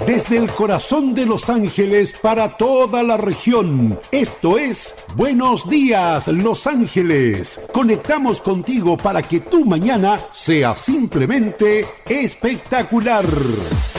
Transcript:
desde el corazón de Los Ángeles para toda la región. Esto es Buenos Días, Los Ángeles. Conectamos contigo para que tu mañana sea simplemente espectacular.